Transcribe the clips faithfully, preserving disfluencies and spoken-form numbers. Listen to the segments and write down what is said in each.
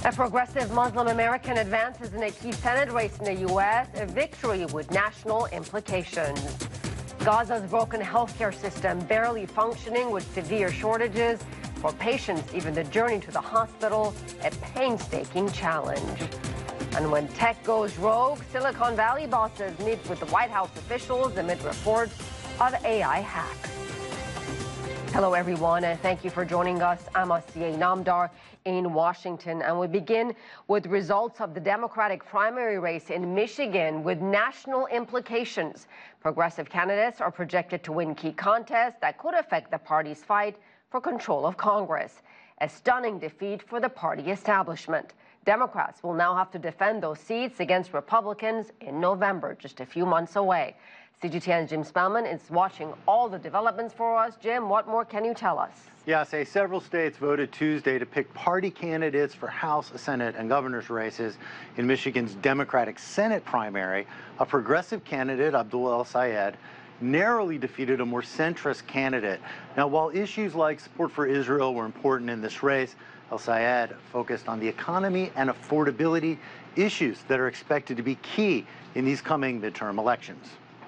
A progressive Muslim American advances in a key Senate race in the U S, a victory with national implications. Gaza's broken healthcare system barely functioning with severe shortages. For patients, even the journey to the hospital, a painstaking challenge. And when tech goes rogue, Silicon Valley bosses meet with the White House officials amid reports of A I hacks. Hello, everyone, and thank you for joining us. I'm Asiye Namdar in Washington, and we begin with results of the Democratic primary race in Michigan with national implications. Progressive candidates are projected to win key contests that could affect the party's fight for control of Congress. A stunning defeat for the party establishment. Democrats will now have to defend those seats against Republicans in November, just a few months away. C G T N's Jim Spellman is watching all the developments for us. Jim, what more can you tell us? Yeah, say several states voted Tuesday to pick party candidates for House, Senate, and governor's races in Michigan's Democratic Senate primary. A progressive candidate, Abdul El-Sayed, narrowly defeated a more centrist candidate. Now, while issues like support for Israel were important in this race, El-Sayed focused on the economy and affordability, issues that are expected to be key in these coming midterm elections.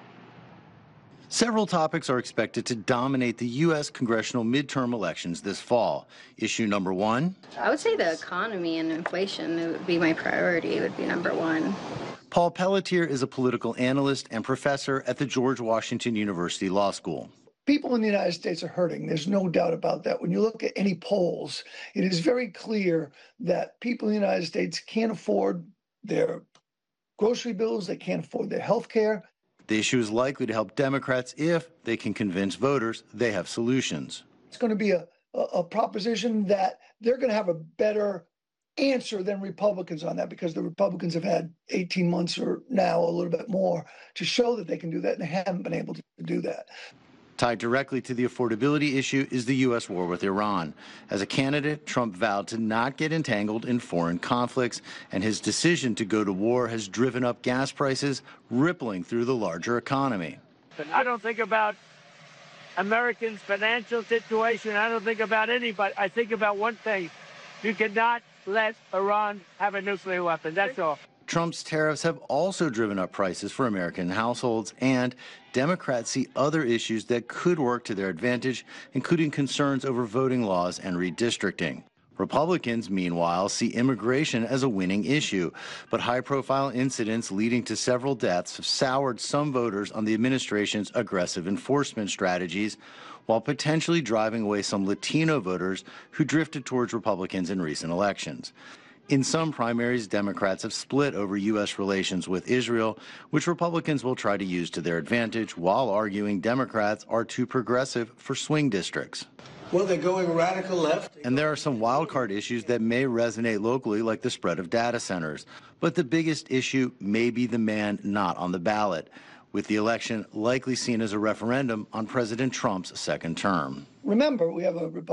Several topics are expected to dominate the U S congressional midterm elections this fall. Issue number one? I would say the economy and inflation would be my priority, would be number one. Paul Pelletier is a political analyst and professor at the George Washington University Law School. People in the United States are hurting. There's no doubt about that. When you look at any polls, it is very clear that people in the United States can't afford their grocery bills, they can't afford their health care. The issue is likely to help Democrats if they can convince voters they have solutions. It's going to be a, a, a proposition that they're going to have a better answer than Republicans on that, because the Republicans have had eighteen months or now a little bit more to show that they can do that, and they haven't been able to do that. Tied directly to the affordability issue is the U S war with Iran. As a candidate, Trump vowed to not get entangled in foreign conflicts, and his decision to go to war has driven up gas prices, rippling through the larger economy. I don't think about Americans' financial situation. I don't think about anybody. I think about one thing. You cannot let Iran have a nuclear weapon. That's all. Trump's tariffs have also driven up prices for American households, and Democrats see other issues that could work to their advantage, including concerns over voting laws and redistricting. Republicans, meanwhile, see immigration as a winning issue, but high-profile incidents leading to several deaths have soured some voters on the administration's aggressive enforcement strategies, while potentially driving away some Latino voters who drifted towards Republicans in recent elections. In some primaries, Democrats have split over U S relations with Israel, which Republicans will try to use to their advantage, while arguing Democrats are too progressive for swing districts. Well, they're going radical left. And there are some wildcard issues that may resonate locally, like the spread of data centers. But the biggest issue may be the man not on the ballot, with the election likely seen as a referendum on President Trump's second term. Remember, we have a Republican